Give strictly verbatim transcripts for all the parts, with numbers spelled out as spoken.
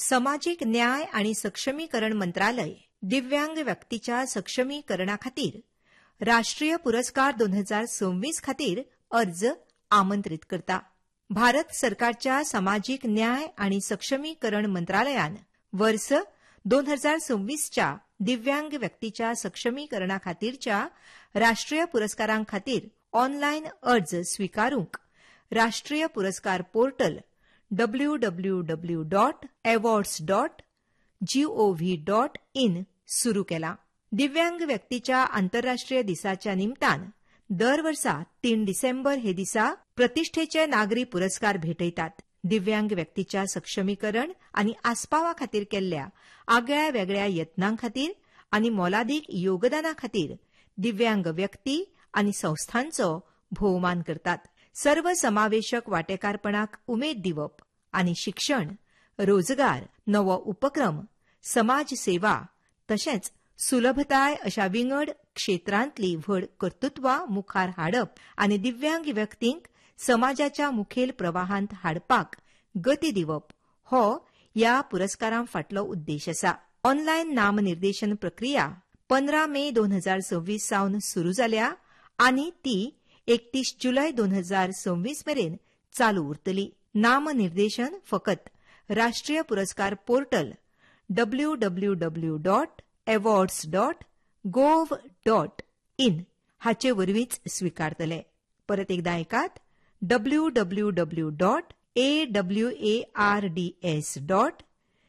सामाजिक न्याय आणि सक्षमीकरण मंत्रालय दिव्यांग व्यक्तीच्या सक्षमीकरणा खातीर राष्ट्रीय पुरस्कार दोन हजार सव्वीस खातीर अर्ज आमंत्रित करता. भारत सरकारच्या सामाजिक न्याय आणि सक्षमीकरण मंत्रालयान वर्ष दोन हजार सव्वीसच्या दिव्यांग व्यक्तीच्या सक्षमीकरणा खातीरच्या राष्ट्रीय पुरस्कारां खातीर ऑनलायन अर्ज स्विकारूंक राष्ट्रीय पुरस्कार portal W W W dot awards dot G O V dot in सुरू केला. दिव्यांग व्यक्तीच्या आंतरराष्ट्रीय दिसाच्या निमतान दर वर्सा तीन डिसेंबर हे दिसा प्रतिष्ठेचे नागरी पुरस्कार भेटयतात. दिव्यांग व्यक्तीच्या सक्षमीकरण आनी आस्पावा खातीर केल्ल्या आगळ्या वेगळ्या यत्नां खातीर आनी मोलादीक योगदाना खातीर दिव्यांग व्यक्ती आनी संस्थांचो भोवमान करतात. सर्वसमावेशक वांटेकारपणाक उमेद दिवप आनी शिक्षण, रोजगार, नवो उपक्रम, समाज सेवा तशेंच सुलभताय अशा विंगड क्षेत्रांतली व्हड कर्तृत्वां मुखार हाडप आनी दिव्यांग व्यक्तींक समाजाच्या मुखेल प्रवाहांत हाडपाक गती दिवप हो ह्या पुरस्कारां फाटलो उद्देश आसा. ऑनलायन नामनिर्देशन प्रक्रिया पंदरा मे दोन हजार सव्वीस सावन सुरू जाल्या आनी ती एकतीस जुलय दोन हजार सव्वीस मेरेन चालू उरतली. नामनिर्देशन फकत राष्ट्रीय पुरस्कार portal W W W dot awards dot gov dot in हाचे वरवींच स्विकारतले. परत एकदा ऐकात W W W dot A W A R D S dot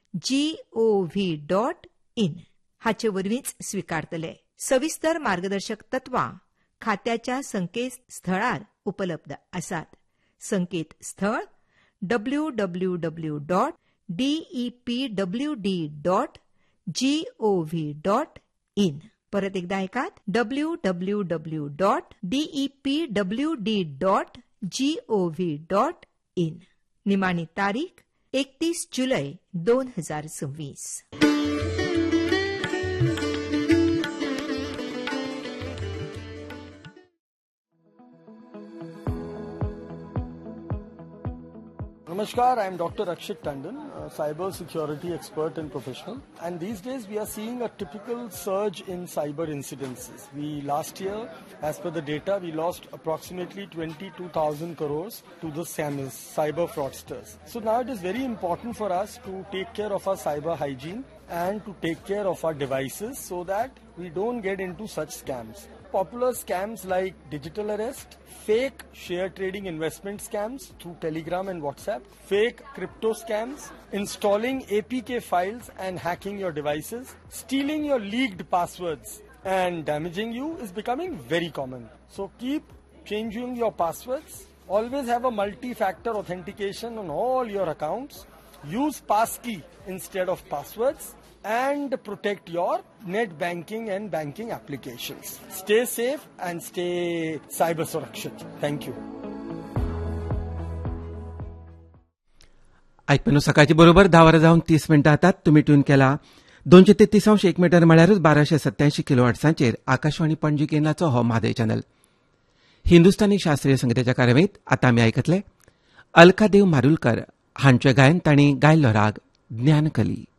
G O V dot in हाचे वरवींच स्विकारतले. सविस्तर मार्गदर्शक तत्वां खात्याच्या संकेतस्थळार उपलब्ध आसात. संकेतस्थळ W W W dot DEPWD dot G O V dot in. परत एकदा ऐकात W W W dot DEPWD dot G O V dot in. निमाणी तारीख एकतीस जुलय दोन हजार सव्वीस. Namaskar, I am Doctor Akshit Tandon, a cyber security expert and professional. And these days we are seeing a typical surge in cyber incidences. We last year, as per the data, we lost approximately twenty-two thousand crores to the scammers, cyber fraudsters. So now it is very important for us to take care of our cyber hygiene and to take care of our devices so that we don't get into such scams. Popular scams like digital arrest, fake share trading investment scams through Telegram and WhatsApp, fake crypto scams, installing A P K files and hacking your devices, stealing your leaked passwords and damaging you is becoming very common. So keep changing your passwords. Always have a multi-factor authentication on all your accounts. Use passkey instead of passwords. And protect your net banking and banking applications. Stay safe and stay cyber surakshit. Thank you. ऐकून सकाळची बरोबर धा वरां जावन तीस मिनटां जातात. तुम्ही ट्यून केला दोनशे तेत्तीस अंश एक मीटर म्हळ्यारूच बाराशे सत्याऐंशी किलो हर्ट्सांचेर आकाशवाणी पणजी केंद्राचो हो म्हादय चॅनल. हिंदुस्थानी शास्त्रीय संगीताच्या कार्यावळींत आतां आमी आयकतले अलका देव मारुलकर हांचे गायन तांणी गायल्लो राग ज्ञानकली.